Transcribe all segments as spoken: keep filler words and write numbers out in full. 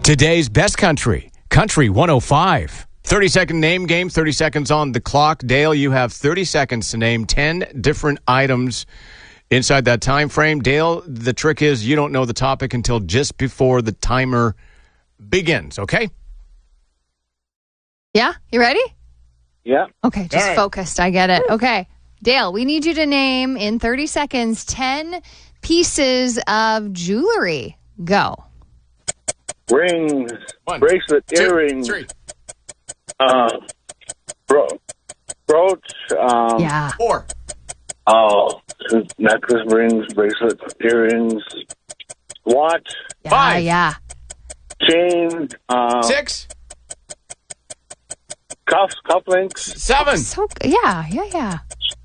Today's best country, Country one oh five. thirty-second name game, thirty seconds on the clock. Dale, you have thirty seconds to name ten different items inside that time frame. Dale, the trick is you don't know the topic until just before the timer begins, okay? Yeah? You ready? Yeah. Okay, just right. focused. I get it. Okay. Dale, we need you to name in thirty seconds ten pieces of jewelry. Go. Rings, One, bracelet, two, earrings, three, uh, bro, brooch, um, Yeah. four, oh, necklace, rings, bracelet, earrings, watch, Yeah, Five. yeah. chain, uh, six, cuffs, cufflinks, seven. So, yeah, yeah, yeah.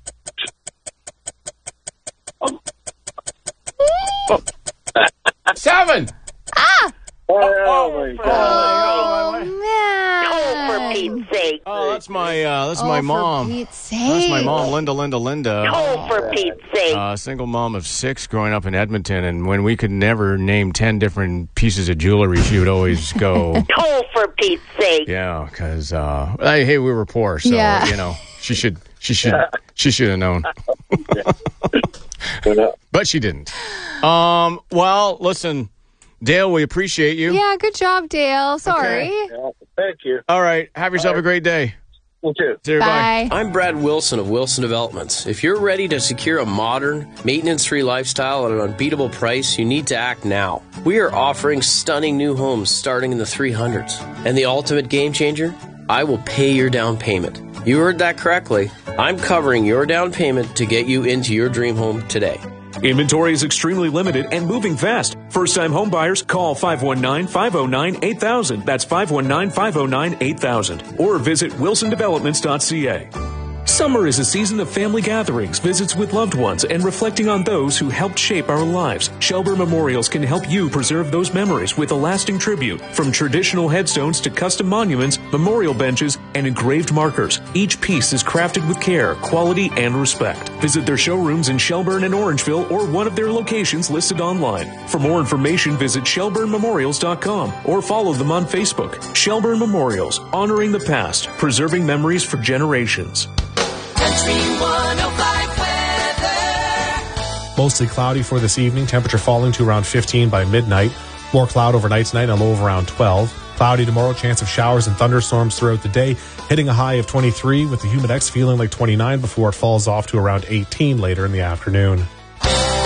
Seven. Oh, my God. Oh, man. Oh, for Pete's sake. Oh, that's my uh, that's Oh, my for mom. Pete's sake. That's my mom, Linda, Linda, Linda. Oh, for Pete's sake. Uh, single mom of six growing up in Edmonton, and when we could never name ten different pieces of jewelry, she would always go, Oh, for Pete's sake. yeah, because, uh, hey, hey, we were poor, so, Yeah. you know, she should, she should, she should have known. But she didn't. Um, well, listen, Dale, we appreciate you. Yeah, good job, Dale. Sorry. Yeah, thank you. All right, have yourself a great day. You too. See you, bye. Bye. I'm Brad Wilson of Wilson Developments. If you're ready to secure a modern, maintenance-free lifestyle at an unbeatable price, you need to act now. We are offering stunning new homes starting in the three hundreds. And the ultimate game changer? I will pay your down payment. You heard that correctly. I'm covering your down payment to get you into your dream home today. Inventory is extremely limited and moving fast. First-time home buyers, call five one nine, five oh nine, eight thousand. That's five one nine, five oh nine, eight thousand. Or visit wilson developments dot c a. Summer is a season of family gatherings, visits with loved ones, and reflecting on those who helped shape our lives. Shelburne Memorials can help you preserve those memories with a lasting tribute. From traditional headstones to custom monuments, memorial benches, and engraved markers, each piece is crafted with care, quality, and respect. Visit their showrooms in Shelburne and Orangeville or one of their locations listed online. For more information, visit shelburne memorials dot com or follow them on Facebook. Shelburne Memorials, honoring the past, preserving memories for generations. Mostly cloudy for this evening. Temperature falling to around fifteen by midnight. More cloud overnight tonight, a low of around twelve. Cloudy tomorrow, chance of showers and thunderstorms throughout the day, hitting a high of twenty-three with the Humidex feeling like twenty-nine before it falls off to around eighteen later in the afternoon.